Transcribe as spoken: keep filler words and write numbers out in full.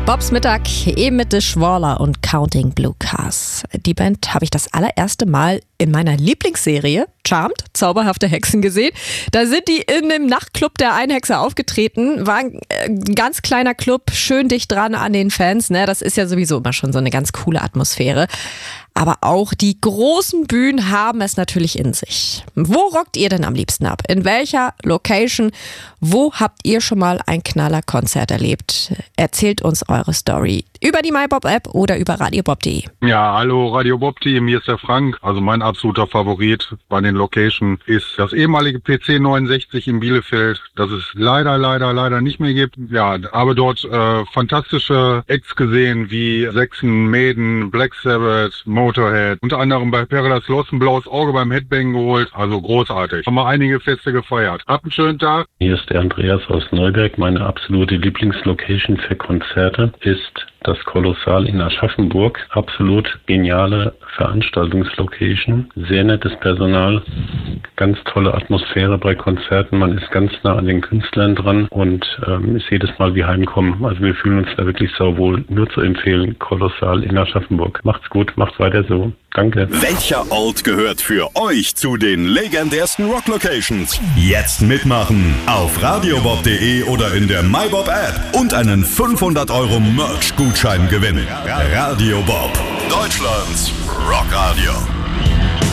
Bobs Mittag, eben mit The Schwaller und Counting Blue Cars. Die Band habe ich das allererste Mal in meiner Lieblingsserie Charmed, zauberhafte Hexen, gesehen. Da sind die in einem Nachtclub der Einhexer aufgetreten. War ein ganz kleiner Club, schön dicht dran an den Fans. Ne? Das ist ja sowieso immer schon so eine ganz coole Atmosphäre. Aber auch die großen Bühnen haben es natürlich in sich. Wo rockt ihr denn am liebsten ab? In welcher Location? Wo habt ihr schon mal ein Knallerkonzert erlebt? Erzählt uns eure Story über die MyBob-App oder über radiobob punkt de. Ja, hallo Radio Bob-Team, hier ist der Frank. Also mein absoluter Favorit bei den Location ist das ehemalige P C neunundsechzig in Bielefeld, das es leider, leider, leider nicht mehr gibt. Ja, aber dort äh, fantastische Acts gesehen wie Saxon, Maiden, Black Sabbath, Motorhead. Unter anderem bei Paradise Lost ein blaues Auge beim Headbang geholt. Also großartig. Haben wir einige Feste gefeiert. Habt einen schönen Tag. Hier ist der Andreas aus Neuberg. Meine absolute Lieblingslocation für Konzerte ist das Kolossal in Aschaffenburg. Absolut geniale Veranstaltungslocation. Sehr nettes Personal. Ganz tolle Atmosphäre bei Konzerten. Man ist ganz nah an den Künstlern dran und ähm, ist jedes Mal wie heimkommen. Also wir fühlen uns da wirklich sauwohl. Nur zu empfehlen, Kolossal in Aschaffenburg. Macht's gut, macht weiter so. Danke. Welcher Ort gehört für euch zu den legendärsten Rock-Locations? Jetzt mitmachen auf radiobob punkt de oder in der MyBob-App und einen fünfhundert Euro Merch-Gutschein gewinnen. Radio Bob, Deutschlands Rockradio.